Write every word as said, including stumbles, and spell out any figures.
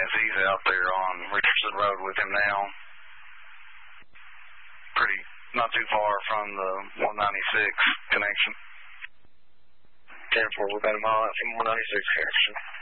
as he's out there on Richardson Road with him now. Pretty, not too far from the one ninety-six connection. ten four, we've got him all out from one ninety-six connection.